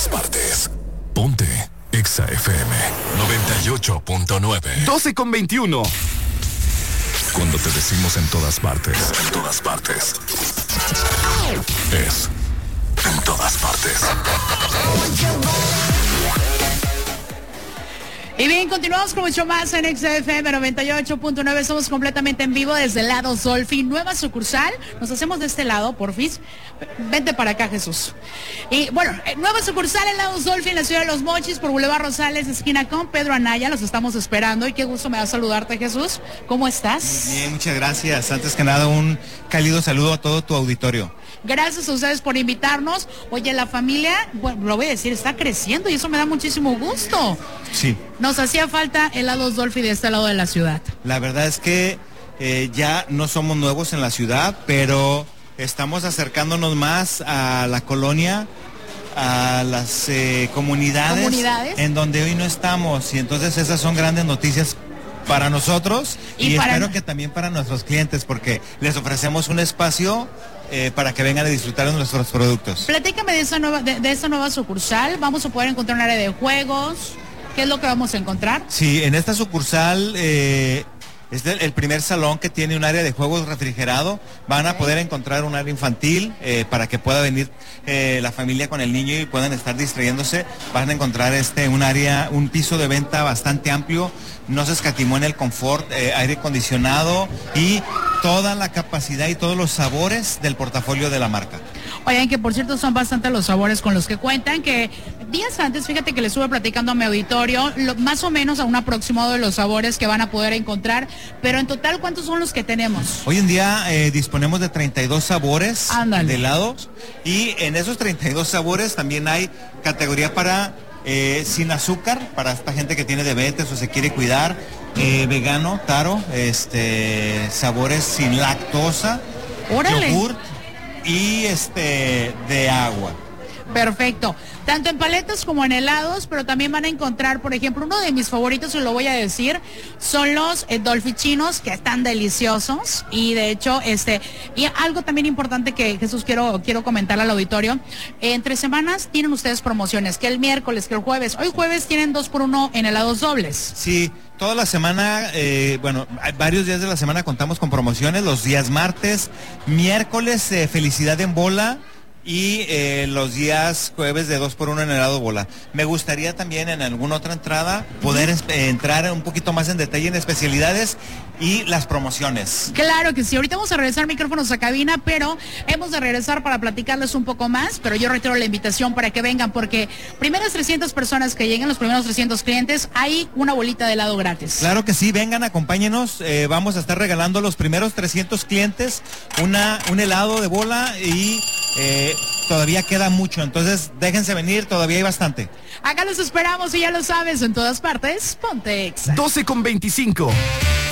todas partes. Ponte Exa FM 98.9. 12:21. Cuando te decimos en todas partes, es en todas partes. Y bien, continuamos con mucho más en XFM 98.9. Estamos completamente en vivo desde el lado Dolphin, nueva sucursal. Nos hacemos de este lado, porfis. Vente para acá, Jesús. Y bueno, nueva sucursal en lado Dolphin, en la ciudad de Los Mochis, por Boulevard Rosales, esquina con Pedro Anaya. Los estamos esperando y qué gusto me da saludarte, Jesús. ¿Cómo estás? Bien, muchas gracias. Antes que nada, un cálido saludo a todo tu auditorio. Gracias a ustedes por invitarnos. Oye, la familia, bueno, lo voy a decir, está creciendo y eso me da muchísimo gusto. Sí. Nos hacía falta helados Dolphy de este lado de la ciudad. La verdad es que ya no somos nuevos en la ciudad, pero estamos acercándonos más a la colonia, a las comunidades en donde hoy no estamos. Y entonces esas son grandes noticias para nosotros y espero que también para nuestros clientes, porque les ofrecemos un espacio para que vengan a disfrutar de nuestros productos. Platícame de esa nueva sucursal. Vamos a poder encontrar un área de juegos. ¿Qué es lo que vamos a encontrar? Sí, en esta sucursal es el primer salón que tiene un área de juegos refrigerado. Van a poder encontrar un área infantil para que pueda venir la familia con el niño y puedan estar distrayéndose. Van a encontrar un piso de venta bastante amplio. No se escatimó en el confort, aire acondicionado y toda la capacidad y todos los sabores del portafolio de la marca. Oigan, que por cierto son bastante los sabores con los que cuentan, que días antes, fíjate que le estuve platicando a mi auditorio, más o menos a un aproximado de los sabores que van a poder encontrar, pero en total, ¿cuántos son los que tenemos? Hoy en día disponemos de 32 sabores de helados y en esos 32 sabores también hay categoría para sin azúcar, para esta gente que tiene diabetes o se quiere cuidar, vegano, taro, sabores sin lactosa, yogur y de agua. Perfecto. Tanto en paletas como en helados, pero también van a encontrar, por ejemplo, uno de mis favoritos, y lo voy a decir, son los dolfichinos, que están deliciosos. Y de hecho, y algo también importante que, Jesús, quiero comentarle al auditorio. Entre semanas tienen ustedes promociones, que el miércoles, que el jueves. Hoy jueves tienen 2x1 en helados dobles. Sí. Toda la semana, varios días de la semana contamos con promociones. Los días martes, miércoles, felicidad en bola. Y los días jueves de 2x1 en helado bola. Me gustaría también en alguna otra entrada poder entrar un poquito más en detalle en especialidades y las promociones. Claro que sí, ahorita vamos a regresar micrófonos a cabina, pero hemos de regresar para platicarles un poco más, pero yo reitero la invitación para que vengan, porque primeras 300 personas que lleguen, los primeros 300 clientes, hay una bolita de helado gratis. Claro que sí, vengan, acompáñenos, vamos a estar regalando a los primeros 300 clientes un helado de bola y todavía queda mucho, entonces déjense venir, todavía hay bastante. Acá los esperamos y ya lo sabes, en todas partes, ponte Exa. 12:25.